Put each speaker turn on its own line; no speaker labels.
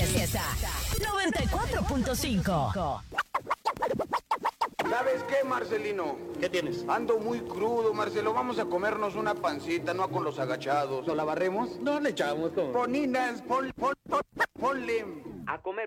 fiesta. 94.5.
¿Sabes qué, Marcelino?
¿Qué tienes?
Ando muy crudo, Marcelo. Vamos a comernos una pancita, no con los agachados.
¿No la barremos? No le echamos con...
Poninas, ponle.
A comer